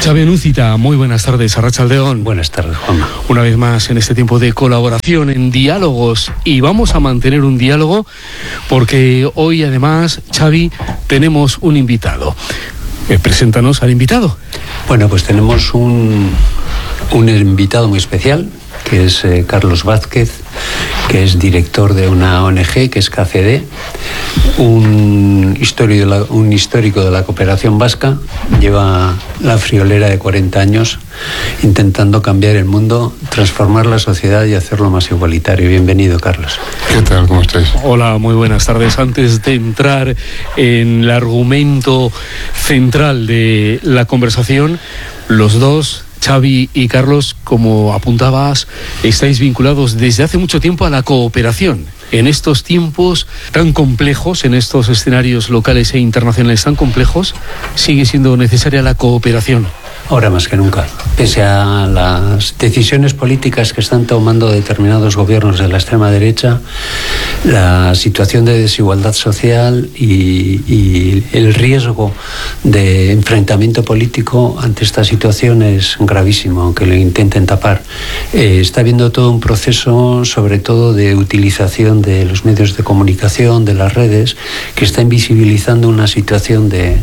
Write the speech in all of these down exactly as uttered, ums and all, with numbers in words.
Xavi Anúcita, muy buenas tardes, Arratsaldeon. Buenas tardes, Juanma. Una vez más en este tiempo de colaboración, en diálogos, y vamos a mantener un diálogo porque hoy además, Xavi, tenemos un invitado. Eh, preséntanos al invitado. Bueno, pues tenemos un, un invitado muy especial, que es eh, Carlos Vázquez, que es director de una O N G, que es K C D, un histórico, de la, un histórico de la cooperación vasca. Lleva la friolera de cuarenta años intentando cambiar el mundo, transformar la sociedad y hacerlo más igualitario. Bienvenido, Carlos. ¿Qué tal? ¿Cómo estáis? Hola, muy buenas tardes. Antes de entrar en el argumento central de la conversación, los dos, Xavi y Carlos, como apuntabas, estáis vinculados desde hace mucho tiempo a la cooperación. En estos tiempos tan complejos, en estos escenarios locales e internacionales tan complejos, sigue siendo necesaria la cooperación. Ahora más que nunca. Pese a las decisiones políticas que están tomando determinados gobiernos de la extrema derecha, la situación de desigualdad social y, y el riesgo de enfrentamiento político ante esta situación es gravísimo, aunque lo intenten tapar. Eh, está habiendo todo un proceso, sobre todo de utilización de los medios de comunicación, de las redes, que está invisibilizando una situación de,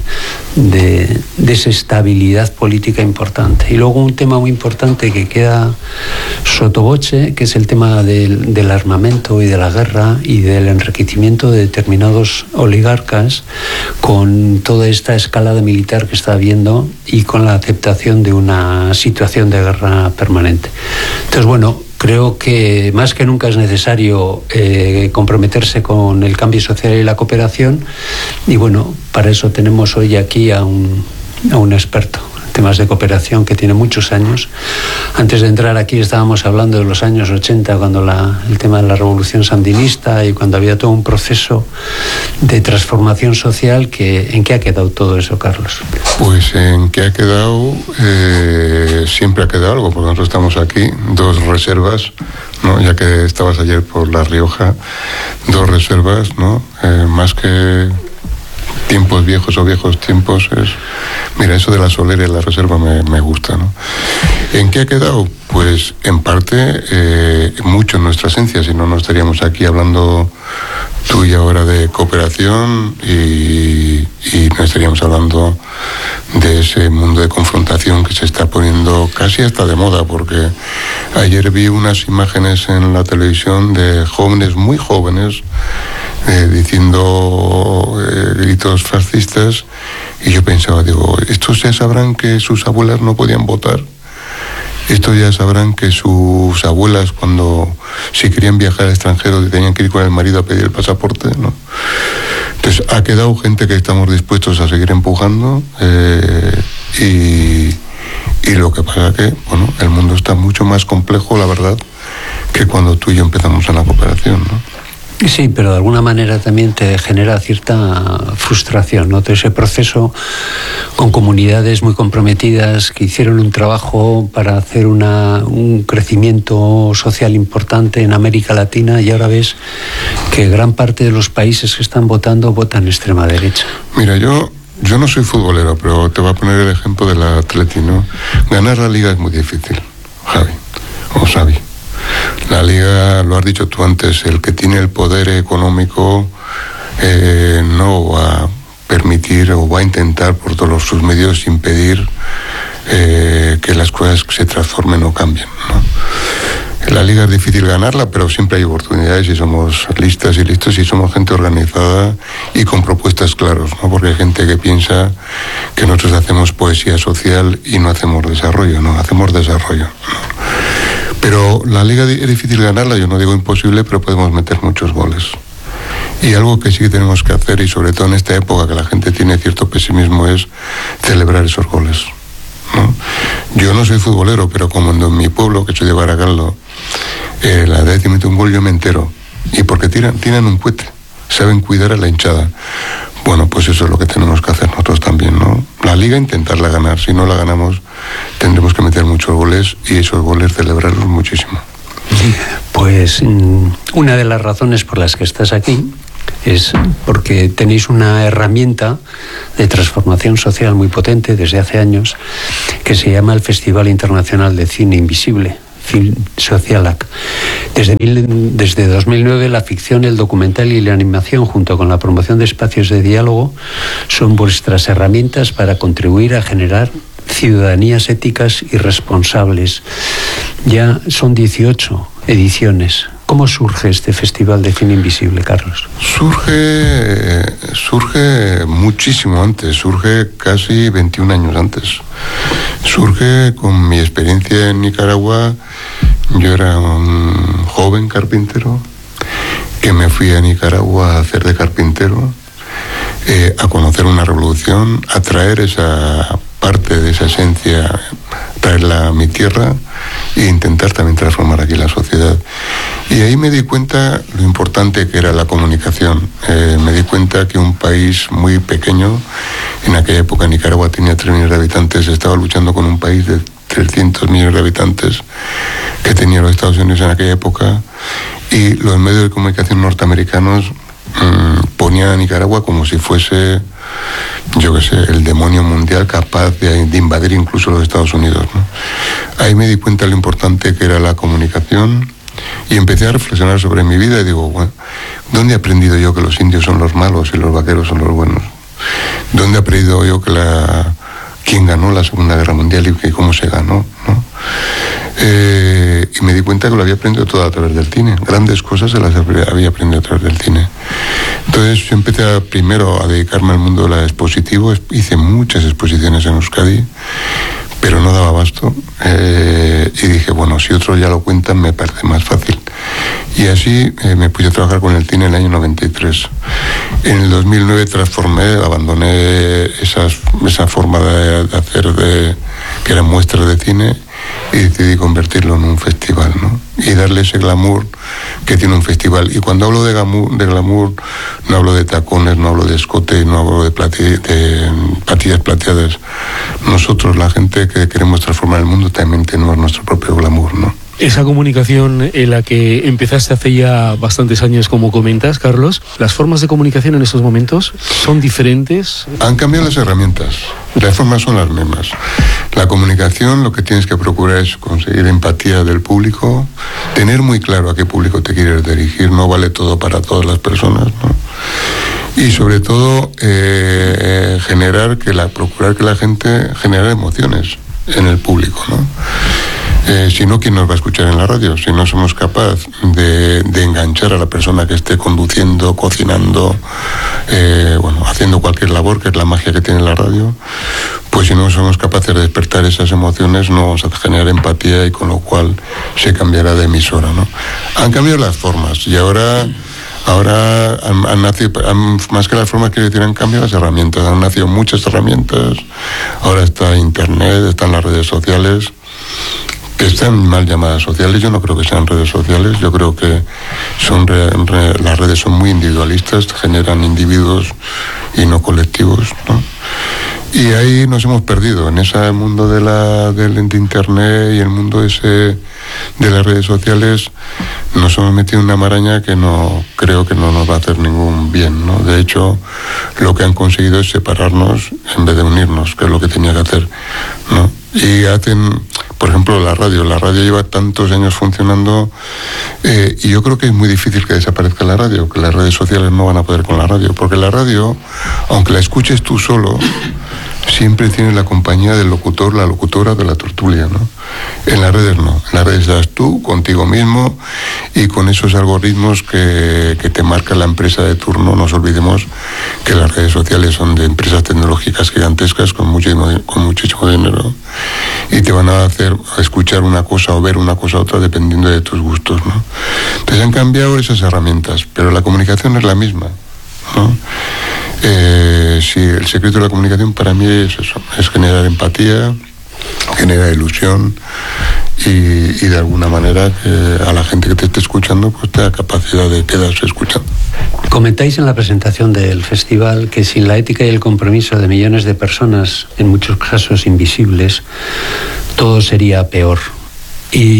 de desestabilidad política importante. Y luego un tema muy importante que queda sotoboche, que es el tema del, del armamento y de la guerra y del enriquecimiento de determinados oligarcas con toda esta escalada militar que está habiendo y con la aceptación de una situación de guerra permanente. Entonces, bueno, creo que más que nunca es necesario eh, comprometerse con el cambio social y la cooperación, y bueno, para eso tenemos hoy aquí a un, a un experto en temas de cooperación que tiene muchos años. Antes de entrar aquí estábamos hablando de los años ochenta, cuando la, el tema de la revolución sandinista y cuando había todo un proceso de transformación social. Que, ¿en qué ha quedado todo eso, Carlos? Pues en qué ha quedado, eh, siempre ha quedado algo, porque nosotros estamos aquí, dos reservas, ¿no? Ya que estabas ayer por La Rioja, dos reservas, ¿no? Eh, más que tiempos viejos o viejos tiempos, es... Mira, eso de la solera y la reserva me, me gusta, ¿no? ¿En qué ha quedado? Pues en parte eh, mucho en nuestra esencia, si no, no estaríamos aquí hablando tú y ahora de cooperación y, y no estaríamos hablando de ese mundo de confrontación que se está poniendo casi hasta de moda, porque ayer vi unas imágenes en la televisión de jóvenes, muy jóvenes, eh, diciendo eh, gritos fascistas, y yo pensaba, digo, estos ya sabrán que sus abuelas no podían votar. Estos ya sabrán que sus abuelas, cuando si querían viajar al extranjero, tenían que ir con el marido a pedir el pasaporte, ¿no? Entonces ha quedado gente que estamos dispuestos a seguir empujando, eh, y, y lo que pasa es que, bueno, el mundo está mucho más complejo, la verdad, que cuando tú y yo empezamos en la cooperación, ¿no? Sí, pero de alguna manera también te genera cierta frustración, ¿no? Todo ese proceso con comunidades muy comprometidas que hicieron un trabajo para hacer una, un crecimiento social importante en América Latina, y ahora ves que gran parte de los países que están votando votan extrema derecha. Mira, yo... Yo no soy futbolero, pero te voy a poner el ejemplo del Atleti, ¿no? Ganar la Liga es muy difícil, Javi, o Xavi. La Liga, lo has dicho tú antes, el que tiene el poder económico eh, no va a permitir o va a intentar por todos sus medios impedir eh, que las cosas se transformen o cambien, ¿no? La Liga es difícil ganarla, pero siempre hay oportunidades si somos listas y listos y somos gente organizada y con propuestas claras, ¿no? Porque hay gente que piensa que nosotros hacemos poesía social y no hacemos desarrollo, no, hacemos desarrollo, ¿no? Pero la Liga es difícil ganarla, yo no digo imposible, pero podemos meter muchos goles. Y algo que sí que tenemos que hacer, y sobre todo en esta época que la gente tiene cierto pesimismo, es celebrar esos goles, ¿no? Yo no soy futbolero, pero como en mi pueblo, que soy de Baracaldo, eh, la vez que mete un gol yo me entero. Y porque tiran, tiran un cohete, saben cuidar a la hinchada. Bueno, pues eso es lo que tenemos que hacer nosotros también, ¿no? La Liga intentarla ganar, si no la ganamos tendremos que meter muchos goles y esos goles celebrarlos muchísimo. Pues una de las razones por las que estás aquí es porque tenéis una herramienta de transformación social muy potente desde hace años que se llama el Festival Internacional de Cine Invisible, Film Socialac. Desde, desde dos mil nueve, la ficción, el documental y la animación, junto con la promoción de espacios de diálogo, son vuestras herramientas para contribuir a generar ciudadanías éticas y responsables. Ya son dieciocho ediciones. ¿Cómo surge este Festival de Cine Invisible, Carlos? Surge, surge muchísimo antes, surge casi veintiún años antes. Surge con mi experiencia en Nicaragua. Yo era un joven carpintero que me fui a Nicaragua a hacer de carpintero, eh, a conocer una revolución, a traer esa parte de esa esencia, traerla a mi tierra e intentar también transformar aquí la sociedad. Y ahí me di cuenta lo importante que era la comunicación. Eh, me di cuenta que un país muy pequeño, en aquella época Nicaragua tenía tres millones de habitantes, estaba luchando con un país de trescientos millones de habitantes que tenía los Estados Unidos en aquella época, y los medios de comunicación norteamericanos mmm, ponían a Nicaragua como si fuese, yo qué sé, el demonio mundial capaz de, de invadir incluso los Estados Unidos, ¿no? Ahí me di cuenta de lo importante que era la comunicación y empecé a reflexionar sobre mi vida y digo, bueno, ¿dónde he aprendido yo que los indios son los malos y los vaqueros son los buenos? ¿Dónde he aprendido yo que la... quién ganó la Segunda Guerra Mundial y cómo se ganó, ¿no? Eh, y me di cuenta que lo había aprendido todo a través del cine. Grandes cosas se las había aprendido a través del cine. Entonces yo empecé a, primero a dedicarme al mundo de la expositivo. Hice muchas exposiciones en Euskadi, pero no daba abasto. Eh, y dije, bueno, si otros ya lo cuentan, me parece más fácil. Y así eh, me puse a trabajar con el cine en el año noventa y tres. En el dos mil nueve transformé, abandoné esas, esa forma de, de hacer, de, que eran muestras de cine, y decidí convertirlo en un festival, ¿no? Y darle ese glamour que tiene un festival. Y cuando hablo de glamour, de glamour no hablo de tacones, no hablo de escote, no hablo de, plati, de patillas plateadas. Nosotros, la gente que queremos transformar el mundo, también tenemos nuestro propio glamour, ¿no? Esa comunicación en la que empezaste hace ya bastantes años, como comentas, Carlos, ¿las formas de comunicación en estos momentos son diferentes? Han cambiado las herramientas, las formas son las mismas. La comunicación, lo que tienes que procurar es conseguir empatía del público, tener muy claro a qué público te quieres dirigir, no vale todo para todas las personas, ¿no? Y sobre todo eh, generar que la, procurar que la gente genere emociones en el público, ¿no? Eh, si no, ¿quién nos va a escuchar en la radio? Si no somos capaces de, de enganchar a la persona que esté conduciendo, cocinando, eh, bueno, haciendo cualquier labor, que es la magia que tiene la radio, pues si no somos capaces de despertar esas emociones, no vamos a generar empatía, y con lo cual se cambiará de emisora, ¿no? Han cambiado las formas y ahora... Ahora han, han nacido, han, más que las formas, quiero decir, han cambiado las herramientas, han nacido muchas herramientas. Ahora está Internet, están las redes sociales, que están mal llamadas sociales. Yo no creo que sean redes sociales, yo creo que son re, re, las redes son muy individualistas, generan individuos y no colectivos, ¿no? Y ahí nos hemos perdido, en ese mundo de la del de Internet y el mundo ese de las redes sociales. Nos hemos metido en una maraña que no creo que no nos va a hacer ningún bien, ¿no? De hecho, lo que han conseguido es separarnos en vez de unirnos, que es lo que tenía que hacer, ¿no? Y hacen, por ejemplo, la radio. La radio lleva tantos años funcionando, eh, y yo creo que es muy difícil que desaparezca la radio, que las redes sociales no van a poder con la radio, porque la radio, aunque la escuches tú solo, siempre tienes la compañía del locutor, la locutora, de la tertulia, ¿no? En las redes no. En las redes estás tú, contigo mismo, y con esos algoritmos que, que te marca la empresa de turno. No nos olvidemos que las redes sociales son de empresas tecnológicas gigantescas con muchísimo, con muchísimo dinero, y te van a hacer escuchar una cosa o ver una cosa u otra dependiendo de tus gustos, ¿no? Entonces han cambiado esas herramientas, pero la comunicación es la misma, ¿no? Eh, sí, el secreto de la comunicación para mí es eso, es generar empatía, generar ilusión y, y de alguna manera que a la gente que te esté escuchando pues tenga capacidad de quedarse escuchando. Comentáis en la presentación del festival que sin la ética y el compromiso de millones de personas, en muchos casos invisibles, todo sería peor. Y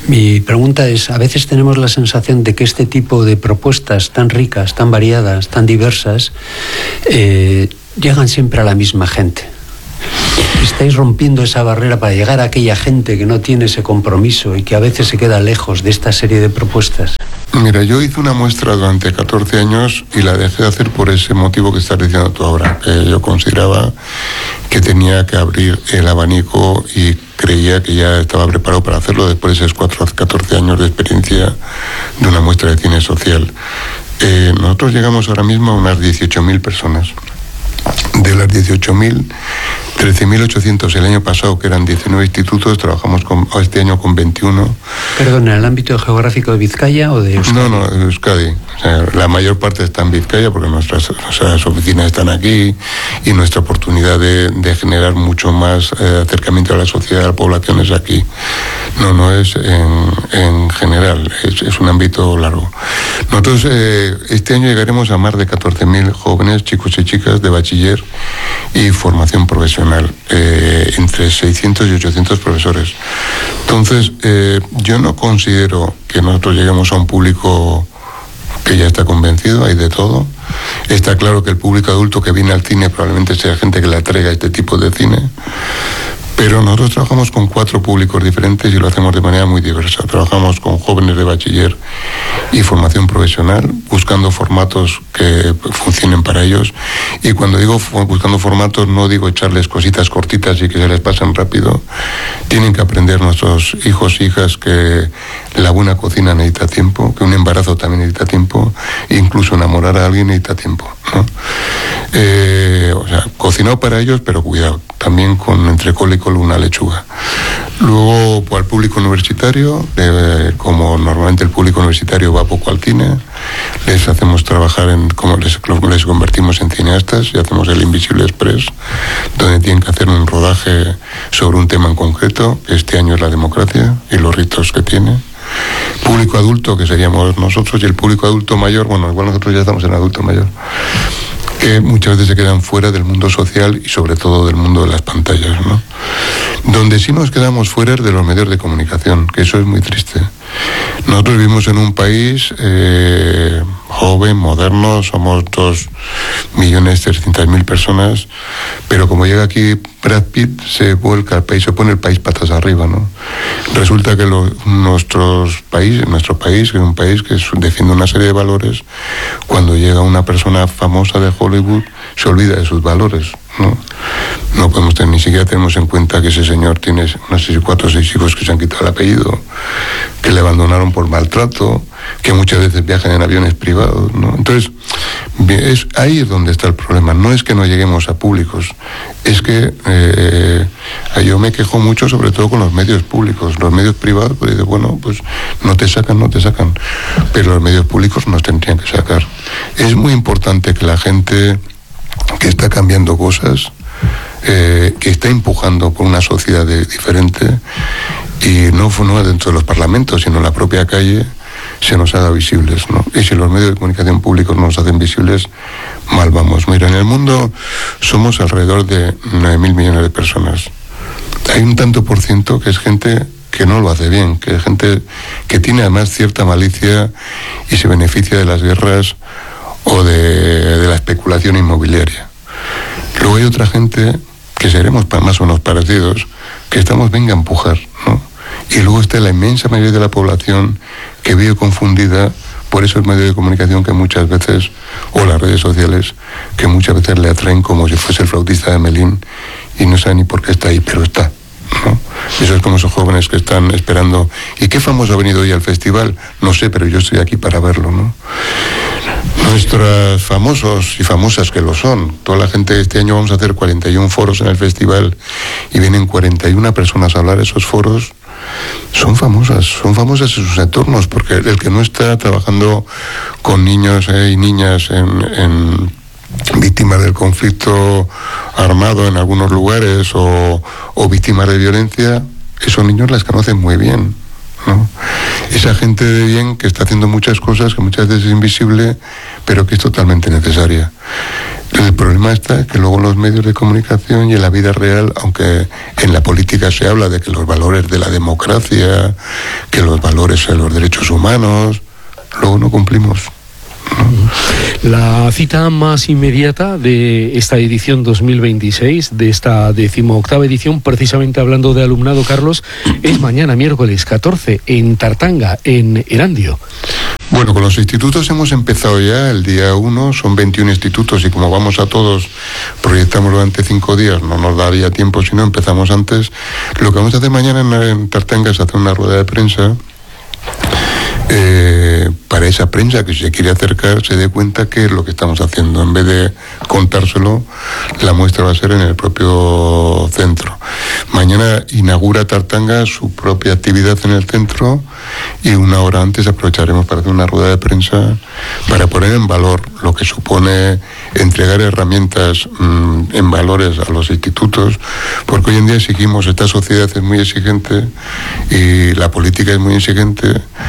Mi pregunta es, a veces tenemos la sensación de que este tipo de propuestas tan ricas, tan variadas, tan diversas, eh, llegan siempre a la misma gente. ¿Estáis rompiendo esa barrera para llegar a aquella gente que no tiene ese compromiso y que a veces se queda lejos de esta serie de propuestas? Mira, yo hice una muestra durante catorce años y la dejé de hacer por ese motivo que estás diciendo tú ahora, que yo consideraba que tenía que abrir el abanico y creía que ya estaba preparado para hacerlo después de esos cuatro, catorce años de experiencia de una muestra de cine social. Eh, nosotros llegamos ahora mismo a unas dieciocho mil personas. De las dieciocho mil, trece mil ochocientos el año pasado, que eran diecinueve institutos, trabajamos con, este año con veintiuno. Perdón, ¿en el ámbito geográfico de Vizcaya o de Euskadi? No, no, de Euskadi. O sea, la mayor parte está en Vizcaya porque nuestras, nuestras oficinas están aquí y nuestra oportunidad de, de generar mucho más eh, acercamiento a la sociedad, a la población es aquí. No, no es en, en general, es, es un ámbito largo. Nosotros eh, este año llegaremos a más de catorce mil jóvenes, chicos y chicas de bachiller y formación profesional, eh, entre seiscientos y ochocientos profesores. Entonces, eh, yo no considero que nosotros lleguemos a un público que ya está convencido, hay de todo. Está claro que el público adulto que viene al cine probablemente sea gente que le atraiga este tipo de cine, pero nosotros trabajamos con cuatro públicos diferentes y lo hacemos de manera muy diversa. Trabajamos con jóvenes de bachiller y formación profesional, buscando formatos que funcionen para ellos. Y cuando digo buscando formatos, no digo echarles cositas cortitas y que se les pasen rápido. Tienen que aprender nuestros hijos e hijas que la buena cocina necesita tiempo, que un embarazo también necesita tiempo, e incluso enamorar a alguien necesita tiempo, ¿no? Eh, o sea, cocinado para ellos, pero cuidado, también con entre col y col una lechuga. Luego, pues, al público universitario, eh, como normalmente el público universitario va poco al cine, les hacemos trabajar en, como les, les convertimos en cineastas y hacemos el Invisible Express, donde tienen que hacer un rodaje sobre un tema en concreto, que este año es la democracia y los ritos que tiene. Público adulto, que seríamos nosotros, y el público adulto mayor, bueno, igual nosotros ya estamos en adulto mayor, que muchas veces se quedan fuera del mundo social y sobre todo del mundo de las pantallas, ¿no? Donde sí nos quedamos fuera es de los medios de comunicación, que eso es muy triste. Nosotros vivimos en un país eh, joven, moderno, somos dos millones trescientas mil personas, pero como llega aquí Brad Pitt, se vuelca al país, se pone el país patas arriba, ¿no? Resulta que lo, nuestros país, nuestro país, que es un país que defiende una serie de valores, cuando llega una persona famosa de Hollywood, se olvida de sus valores, ¿no? No podemos tener, ni siquiera tenemos en cuenta que ese señor tiene, no sé si cuatro o seis hijos que se han quitado el apellido, que le abandonaron por maltrato, que muchas veces viajan en aviones privados, ¿no? Entonces, es, ahí es donde está el problema. No es que no lleguemos a públicos, es que eh, yo me quejo mucho, sobre todo con los medios públicos. Los medios privados, pues dice, bueno, pues no te sacan, no te sacan, pero los medios públicos nos tendrían que sacar. Es muy importante que la gente que está cambiando cosas, eh, que está empujando por una sociedad de, diferente, y no, no dentro de los parlamentos, sino en la propia calle, se nos haga visibles, ¿no? Y si los medios de comunicación públicos no nos hacen visibles, mal vamos. Mira, en el mundo somos alrededor de nueve mil millones de personas. Hay un tanto por ciento que es gente que no lo hace bien, que es gente que tiene además cierta malicia y se beneficia de las guerras o de, de la especulación inmobiliaria. Luego hay otra gente que seremos más o menos parecidos, que estamos venga a empujar, ¿no? Y luego está la inmensa mayoría de la población que vive confundida por esos medios de comunicación que muchas veces, o las redes sociales, que muchas veces le atraen como si fuese el flautista de Melín y no sabe ni por qué está ahí, pero está, ¿no? Eso es como esos jóvenes que están esperando. ¿Y qué famoso ha venido hoy al festival? No sé, pero yo estoy aquí para verlo, ¿no? Nuestros famosos y famosas que lo son, toda la gente, este año vamos a hacer cuarenta y uno foros en el festival y vienen cuarenta y una personas a hablar de esos foros, son famosas, son famosas en sus entornos, porque el que no está trabajando con niños eh, y niñas en, en víctimas del conflicto armado en algunos lugares o, o víctimas de violencia, esos niños las conocen muy bien, ¿no? Esa gente de bien que está haciendo muchas cosas que muchas veces es invisible, pero que es totalmente necesaria. El problema está que luego en los medios de comunicación y en la vida real, aunque en la política se habla de que los valores de la democracia, que los valores de los derechos humanos, luego no cumplimos. La cita más inmediata de esta edición dos mil veintiséis, de esta decimoctava edición, precisamente hablando de alumnado, Carlos, es mañana, miércoles catorce, en Tartanga, en Erandio. Bueno, con los institutos hemos empezado ya el día uno, son veintiún institutos y como vamos a todos, proyectamos durante cinco días, no nos daría tiempo si no empezamos antes. Lo que vamos a hacer mañana en, en Tartanga es hacer una rueda de prensa eh, para esa prensa que si se quiere acercar se dé cuenta qué es lo que estamos haciendo. En vez de contárselo, la muestra va a ser en el propio centro. Mañana inaugura Tartanga su propia actividad en el centro y una hora antes aprovecharemos para hacer una rueda de prensa para poner en valor lo que supone entregar herramientas mmm, en valores a los institutos, porque hoy en día exigimos, esta sociedad es muy exigente y la política es muy exigente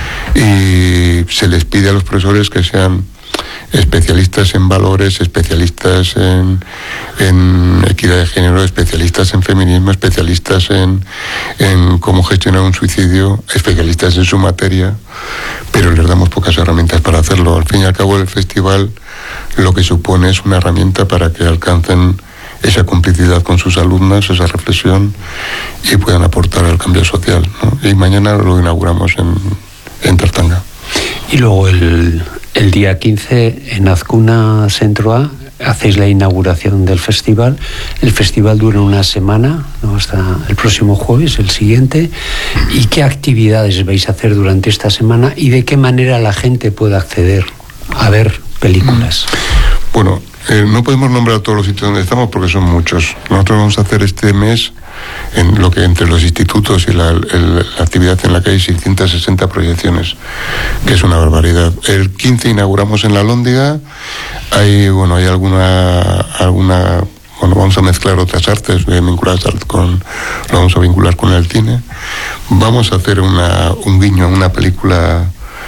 y se les pide a los profesores que sean especialistas en valores, especialistas en, en equidad de género, especialistas en feminismo, especialistas en, en cómo gestionar un suicidio, especialistas en su materia, pero les damos pocas herramientas para hacerlo. Al fin y al cabo, el festival lo que supone es una herramienta para que alcancen esa complicidad con sus alumnas, esa reflexión y puedan aportar al cambio social, ¿no? Y mañana lo inauguramos en, en Tartanga. Y luego el, el día quince en Azcuna Centro A hacéis la inauguración del festival. El festival dura una semana, ¿no? Hasta el próximo jueves, el siguiente. ¿Y qué actividades vais a hacer durante esta semana y de qué manera la gente puede acceder a ver películas? Bueno, eh, no podemos nombrar todos los sitios donde estamos porque son muchos. Nosotros vamos a hacer este mes, en lo que entre los institutos y la, el, la actividad en la que hay seiscientas sesenta proyecciones, que es una barbaridad. El quince inauguramos en la Alhóndiga. Hay, bueno, hay alguna, alguna, bueno, vamos a mezclar otras artes, vinculadas con, lo vamos a vincular con el cine. Vamos a hacer una, un guiño a una película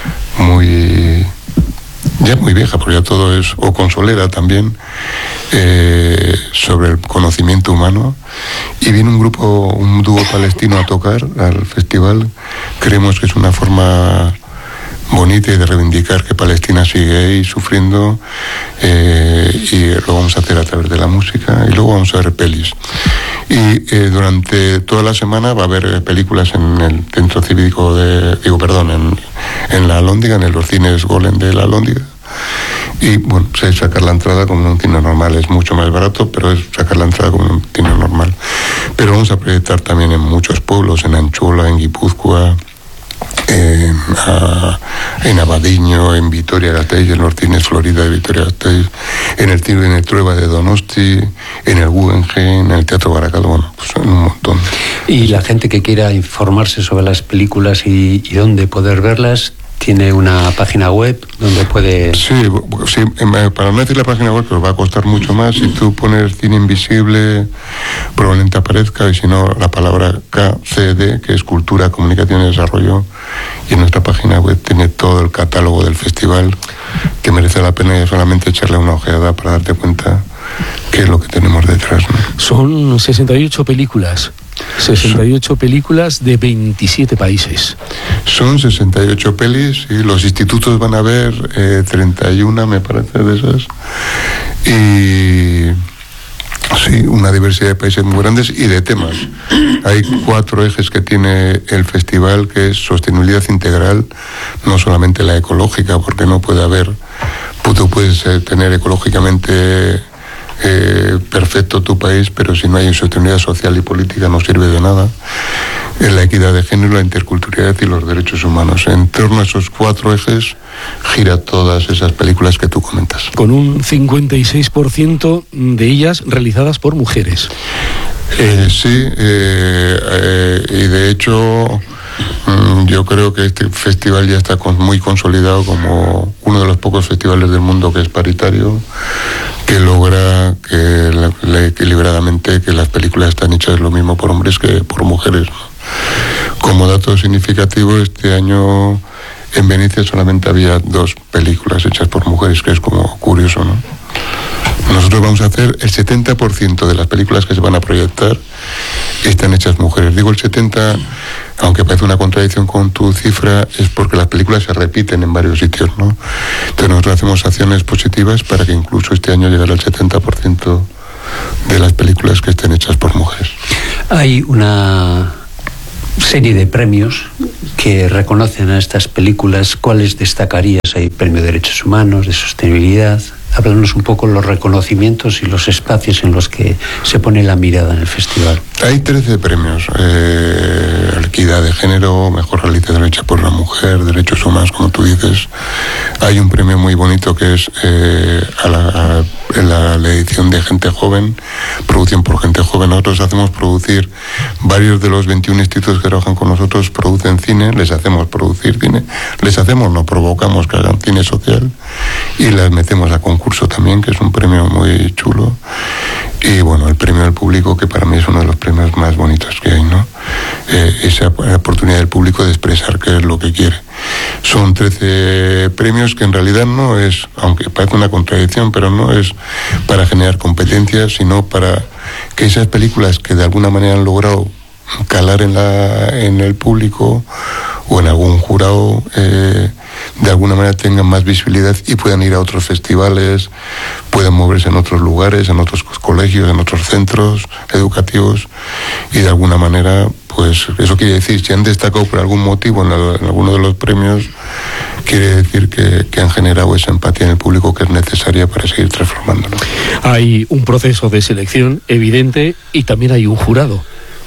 muy, ya muy vieja, porque ya todo es, o consolera también, eh, sobre el conocimiento humano, y viene un grupo, un dúo palestino a tocar al festival. Creemos que es una forma bonita y de reivindicar que Palestina sigue ahí sufriendo, eh, y lo vamos a hacer a través de la música, y luego vamos a ver pelis. Y eh, durante toda la semana va a haber películas en el centro cívico de, digo, perdón, en, en la Alhóndiga, en los cines Golem de la Alhóndiga. Y bueno, es sacar la entrada como en un cine normal, es mucho más barato, pero es sacar la entrada como en un cine normal. Pero vamos a proyectar también en muchos pueblos, en Anchola, en Guipúzcoa, en, a, en Abadiño, en Vitoria-Gasteiz, en los cines Florida de Vitoria-Gasteiz, en el en el Trueba de Donosti, en el Guggenheim, en el Teatro Barakaldo, bueno, pues en un montón. Y la gente que quiera informarse sobre las películas y, y dónde poder verlas, ¿tiene una página web donde puede...? Sí, sí, para no decir la página web, que os va a costar mucho más. Si tú pones Cine Invisible, probablemente aparezca, y si no, la palabra K C D, que es Cultura, Comunicación y Desarrollo, y en nuestra página web tiene todo el catálogo del festival, que merece la pena ya solamente echarle una ojeada para darte cuenta qué es lo que tenemos detrás, ¿no? Son sesenta y ocho películas. sesenta y ocho películas de veintisiete países. Son sesenta y ocho pelis y los institutos van a ver eh, treinta y una, me parece, de esas. Y sí, una diversidad de países muy grandes y de temas. Hay cuatro ejes que tiene el festival, que es sostenibilidad integral, no solamente la ecológica, porque no puede haber, tú puedes eh, tener ecológicamente Eh, perfecto tu país, pero si no hay sostenibilidad social y política no sirve de nada. Es la equidad de género, la interculturalidad y los derechos humanos. En torno a esos cuatro ejes gira todas esas películas que tú comentas. Con un cincuenta y seis por ciento de ellas realizadas por mujeres. Eh, sí, eh, eh, y de hecho yo creo que este festival ya está muy consolidado como uno de los pocos festivales del mundo que es paritario, que logra que le, equilibradamente que las películas están hechas lo mismo por hombres que por mujeres, ¿no? Como dato significativo, este año en Venecia solamente había dos películas hechas por mujeres, que es como curioso, ¿no? Nosotros vamos a hacer el setenta por ciento de las películas que se van a proyectar están hechas mujeres. Digo el setenta, aunque parece una contradicción con tu cifra, es porque las películas se repiten en varios sitios, ¿no? Entonces nosotros hacemos acciones positivas para que incluso este año llegue al setenta por ciento de las películas que estén hechas por mujeres. Hay una serie de premios que reconocen a estas películas. ¿Cuáles destacarías? Hay premio de derechos humanos, de sostenibilidad. Háblanos un poco los reconocimientos y los espacios en los que se pone la mirada en el festival. Hay trece premios. Eh, equidad de género, mejor realización hecha por la mujer, derechos humanos, como tú dices. Hay un premio muy bonito que es eh, a la, a la, la edición de gente joven, producción por gente joven. Nosotros hacemos producir, varios de los veintiún institutos que trabajan con nosotros producen cine, les hacemos producir cine, les hacemos, no provocamos que hagan cine social y las metemos a concurso también, que es un premio muy chulo. Y bueno, el premio del público, que para mí es uno de los premios más bonitos que hay, ¿no? Eh, esa oportunidad del público de expresar qué es lo que quiere. Son trece premios que en realidad no es, aunque parece una contradicción, pero no es para generar competencias, sino para que esas películas que de alguna manera han logrado calar en, la, en el público o en algún jurado, eh, de alguna manera tengan más visibilidad y puedan ir a otros festivales, puedan moverse en otros lugares, en otros colegios, en otros centros educativos, y de alguna manera, pues eso quiere decir, si han destacado por algún motivo en, la, en alguno de los premios, quiere decir que, que han generado esa empatía en el público que es necesaria para seguir transformándolo. Hay un proceso de selección evidente y también hay un jurado.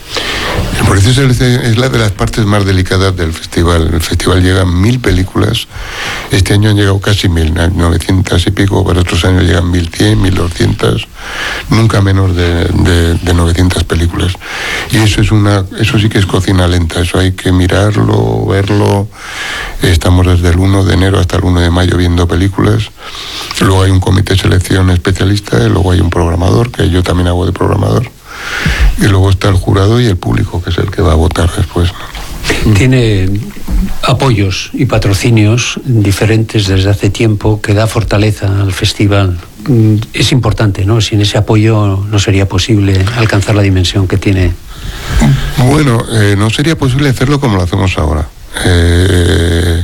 El proceso es la de las partes más delicadas del festival. El festival llega a mil películas. Este año han llegado casi mil, novecientas y pico. Para otros años llegan mil cien, mil doscientas. Nunca menos de, de, de novecientas películas. Y eso es una, eso sí que es cocina lenta. Eso hay que mirarlo, verlo. Estamos desde el uno de enero hasta el uno de mayo viendo películas. Luego hay un comité de selección especialista. Y luego hay un programador, que yo también hago de programador. Y luego está el jurado y el público, que es el que va a votar después, ¿no? Tiene apoyos y patrocinios diferentes desde hace tiempo, que da fortaleza al festival. Es importante, ¿no? Sin ese apoyo no sería posible alcanzar la dimensión que tiene. Bueno, eh, no sería posible hacerlo como lo hacemos ahora. Eh,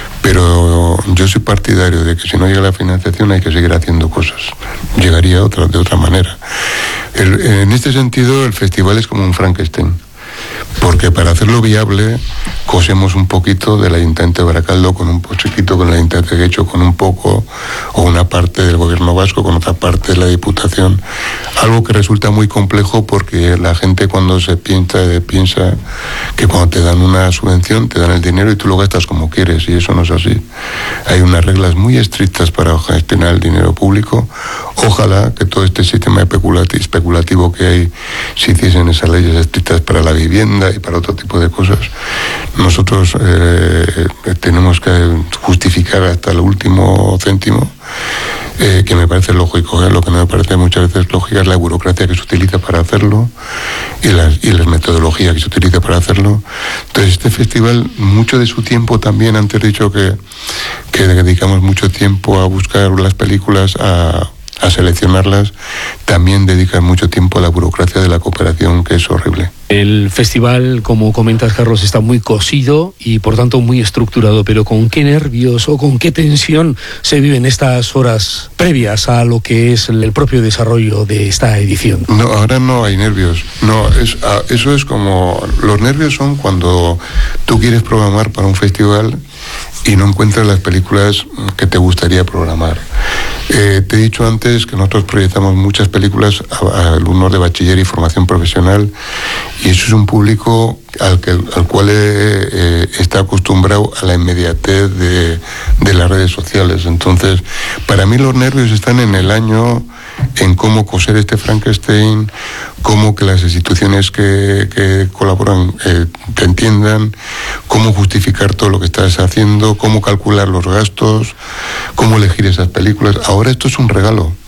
pero yo soy partidario de que si no llega la financiación hay que seguir haciendo cosas. Llegaría otra, de otra manera. El, en este sentido, el festival es como un Frankenstein, porque para hacerlo viable cosemos un poquito del Ayuntamiento de Baracaldo con un poquito, con el Ayuntamiento de Guecho con un poco, o una parte del gobierno vasco con otra parte de la Diputación, algo que resulta muy complejo porque la gente cuando se piensa, piensa que cuando te dan una subvención te dan el dinero y tú lo gastas como quieres, y eso no es así. Hay unas reglas muy estrictas para gestionar el dinero público. Ojalá que todo este sistema especulativo que hay se hiciesen esas leyes estrictas para la vivienda y para otro tipo de cosas. Nosotros eh, tenemos que justificar hasta el último céntimo, eh, que me parece lógico. ¿eh? Lo que no me parece muchas veces lógica es la burocracia que se utiliza para hacerlo y las, y las metodologías que se utiliza para hacerlo. Entonces este festival, mucho de su tiempo también, antes he dicho que, que dedicamos mucho tiempo a buscar las películas, a a seleccionarlas, también dedican mucho tiempo a la burocracia de la cooperación, que es horrible. El festival, como comentas, Carlos, está muy cosido y por tanto muy estructurado, pero ¿con qué nervios o con qué tensión se viven estas horas previas a lo que es el propio desarrollo de esta edición? No, ahora no hay nervios. No, es, eso es como... Los nervios son cuando tú quieres programar para un festival y no encuentras las películas que te gustaría programar. Eh, te he dicho antes que nosotros proyectamos muchas películas a, a alumnos de bachiller y formación profesional, y eso es un público al, que, al cual eh, eh, está acostumbrado a la inmediatez de, de las redes sociales. Entonces, para mí los nervios están en el año, en cómo coser este Frankenstein, cómo que las instituciones que, que colaboran eh, te entiendan, cómo justificar todo lo que estás haciendo, cómo calcular los gastos, cómo elegir esas películas. Ahora esto es un regalo.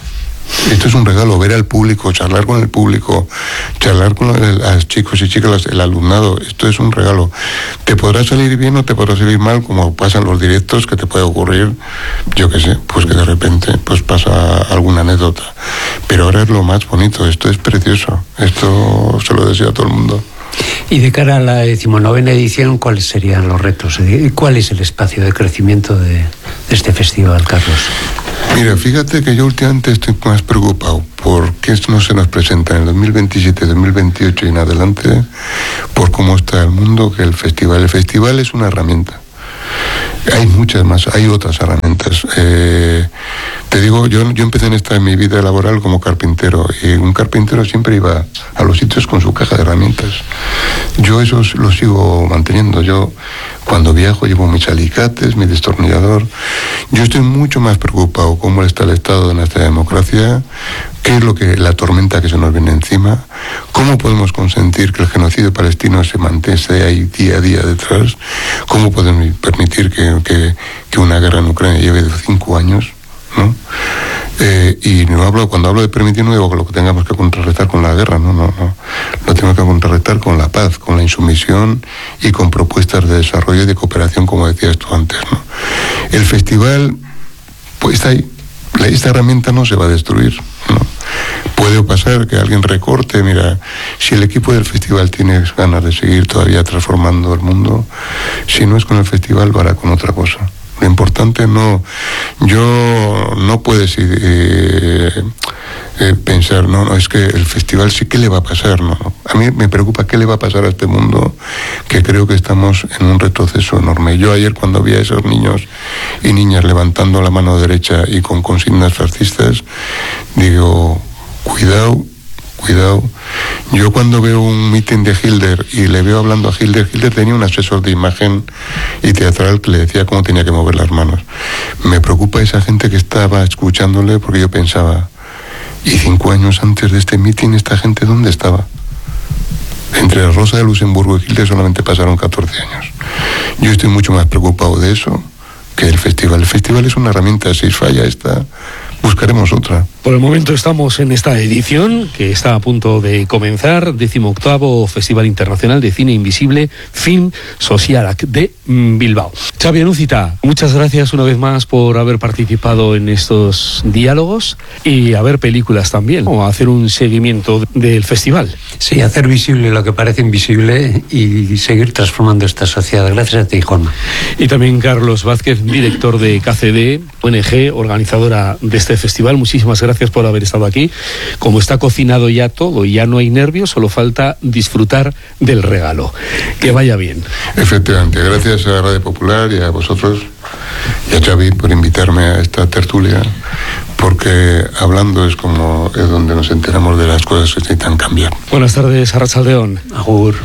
Esto es un regalo, ver al público, charlar con el público, charlar con los chicos y chicas, el alumnado. Esto es un regalo. Te podrá salir bien o te podrá salir mal, como pasan los directos, que te puede ocurrir, yo qué sé, pues que de repente pues pasa alguna anécdota. Pero ahora es lo más bonito, esto es precioso. Esto se lo deseo a todo el mundo. Y de cara a la decimonovena edición, ¿cuáles serían los retos? ¿Cuál es el espacio de crecimiento de, de este festival, Carlos? Mira, fíjate que yo últimamente estoy más preocupado por qué no se nos presenta en el dos mil veintisiete, dos mil veintiocho y en adelante, por cómo está el mundo, que el festival. El festival es una herramienta. Hay muchas más, hay otras herramientas. Eh, te digo, yo, yo empecé en esta en mi vida laboral como carpintero, y un carpintero siempre iba a los sitios con su caja de herramientas. Yo eso lo sigo manteniendo. Yo cuando viajo llevo mis alicates, mi destornillador. Yo estoy mucho más preocupado cómo está el estado de nuestra democracia, qué es lo que la tormenta que se nos viene encima, cómo podemos consentir que el genocidio palestino se mantenga ahí día a día detrás, cómo podemos permitir que, que, que una guerra en Ucrania lleve cinco años, ¿no? Eh, y no hablo, cuando hablo de permitir, no digo que lo que tengamos que contrarrestar con la guerra, no, no, no. Lo tenemos que contrarrestar con la paz, con la insumisión y con propuestas de desarrollo y de cooperación, como decías tú antes, ¿no? El festival, pues está ahí. Esta herramienta no se va a destruir, ¿no? Puede pasar que alguien recorte. Mira, si el equipo del festival tiene ganas de seguir todavía transformando el mundo, si no es con el festival, lo hará con otra cosa. Lo importante no, yo no puedes eh, eh, pensar, no, no, es que el festival sí, ¿qué le va a pasar? No, a mí me preocupa qué le va a pasar a este mundo, que creo que estamos en un retroceso enorme. Yo ayer cuando vi a esos niños y niñas levantando la mano derecha y con consignas fascistas, digo, cuidado, cuidado. Yo cuando veo un mitin de Hitler y le veo hablando a Hitler, Hitler tenía un asesor de imagen y teatral que le decía cómo tenía que mover las manos. Me preocupa esa gente que estaba escuchándole, porque yo pensaba, ¿y cinco años antes de este mitin esta gente dónde estaba? Entre Rosa de Luxemburgo y Hitler solamente pasaron catorce años. Yo estoy mucho más preocupado de eso que del festival. El festival es una herramienta, si falla esta, buscaremos otra. Por el momento estamos en esta edición que está a punto de comenzar, decimoctavo Festival Internacional de Cine Invisible Film Socialac de Bilbao. Xavi Anúcita, muchas gracias una vez más por haber participado en estos diálogos y a ver películas también, o hacer un seguimiento del festival. Sí, hacer visible lo que parece invisible y seguir transformando esta sociedad. Gracias a ti, Juanma. Y también Carlos Vázquez, director de K C D, O N G, organizadora de este festival. Muchísimas gracias por haber estado aquí. Como está cocinado ya todo y ya no hay nervios, solo falta disfrutar del regalo. Que vaya bien. Efectivamente, gracias a Radio Popular y a vosotros y a Xavi por invitarme a esta tertulia, porque hablando es como es donde nos enteramos de las cosas que necesitan cambiar. Buenas tardes, Arratsaldeon. Agur.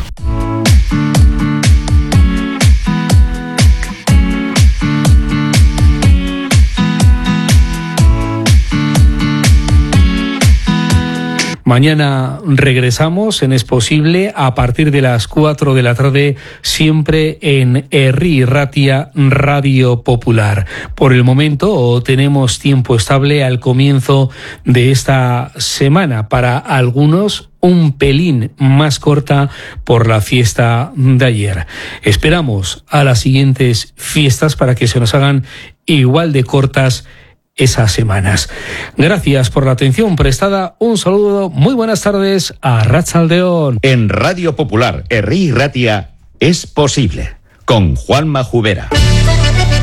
Mañana regresamos en Es Posible a partir de las cuatro de la tarde, siempre en Herri Ratia Radio Popular. Por el momento tenemos tiempo estable al comienzo de esta semana, para algunos un pelín más corta por la fiesta de ayer. Esperamos a las siguientes fiestas para que se nos hagan igual de cortas esas semanas. Gracias por la atención prestada. Un saludo, muy buenas tardes, a Arratsaldeon. En Radio Popular, Herri Ratia, Es Posible, con Juanma Jubera.